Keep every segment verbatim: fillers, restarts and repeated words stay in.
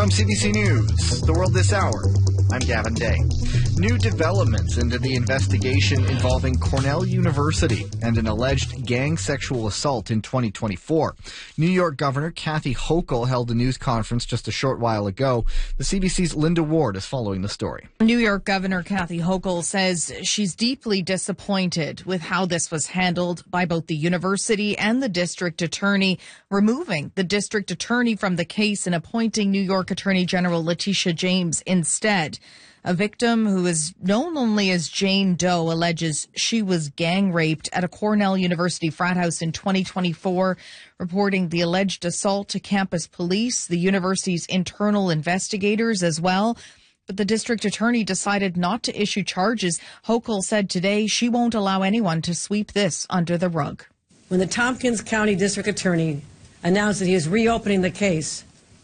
From C B C News, The World This Hour, I'm Gavin Day. New developments into the investigation involving Cornell University and an alleged gang sexual assault in twenty twenty-four. New York Governor Kathy Hochul held a news conference just a short while ago. The C B C's Linda Ward is following the story. New York Governor Kathy Hochul says she's deeply disappointed with how this was handled by both the university and the district attorney, removing the district attorney from the case and appointing New York Attorney General Letitia James instead. A victim who is known only as Jane Doe alleges she was gang raped at a Cornell University frat house in twenty twenty-four, reporting the alleged assault to campus police, the university's internal investigators as well. But the district attorney decided not to issue charges. Hochul said today she won't allow anyone to sweep this under the rug. When the Tompkins County District Attorney announced that he is reopening the case,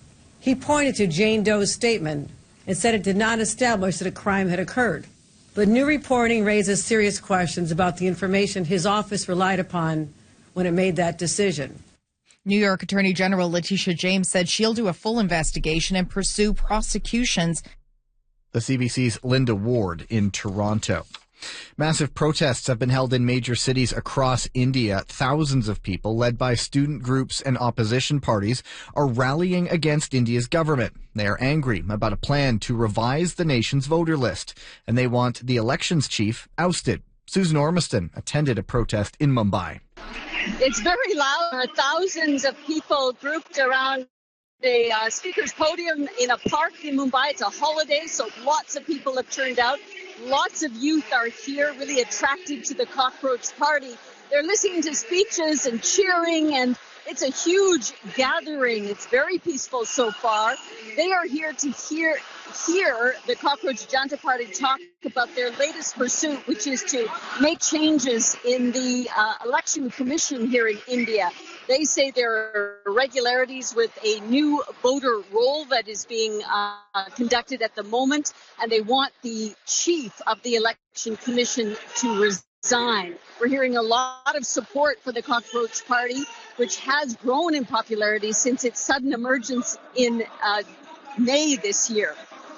he pointed to Jane Doe's statement and said it did not establish that a crime had occurred. But new reporting raises serious questions about the information his office relied upon when it made that decision. New York Attorney General Letitia James said she'll do a full investigation and pursue prosecutions. The C B C's Linda Ward in Toronto. Massive protests have been held in major cities across India. Thousands of people, led by student groups and opposition parties, are rallying against India's government. They are angry about a plan to revise the nation's voter list, and they want the elections chief ousted. Susan Ormiston attended a protest in Mumbai. It's very loud. There are thousands of people grouped around the uh, speaker's podium in a park in Mumbai. It's a holiday, so lots of people have turned out. Lots of youth are here, really attracted to the Cockroach Party. They're listening to speeches and cheering, and it's a huge gathering. It's very peaceful so far. They are here to hear hear the Cockroach Janta Party talk about their latest pursuit, which is to make changes in the uh, election commission here in India. They say there are irregularities with a new voter roll that is being uh, conducted at the moment, and they want the chief of the election commission to resign. We're hearing a lot of support for the Cockroach Party, which has grown in popularity since its sudden emergence in uh, May this year.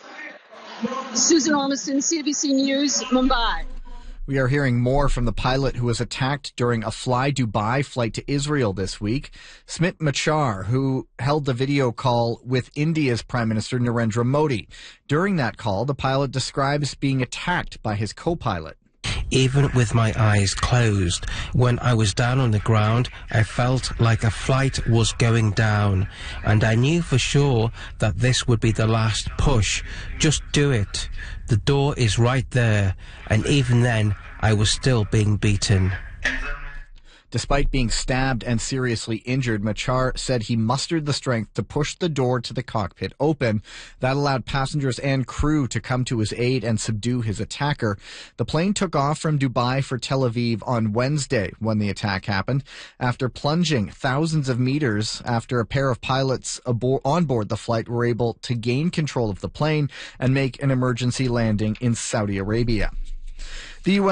Susan Ormiston, C B C News, Mumbai. We are hearing more from the pilot who was attacked during a Fly Dubai flight to Israel this week. Smit Machar, who held the video call with India's Prime Minister Narendra Modi. During that call, the pilot describes being attacked by his co-pilot. Even with my eyes closed, when I was down on the ground, I felt like a flight was going down, and I knew for sure that this would be the last push. Just do it. The door is right there, and even then, I was still being beaten. Despite being stabbed and seriously injured, Machar said he mustered the strength to push the door to the cockpit open. That allowed passengers and crew to come to his aid and subdue his attacker. The plane took off from Dubai for Tel Aviv on Wednesday when the attack happened, after plunging thousands of meters after a pair of pilots abo- on board the flight were able to gain control of the plane and make an emergency landing in Saudi Arabia. The U S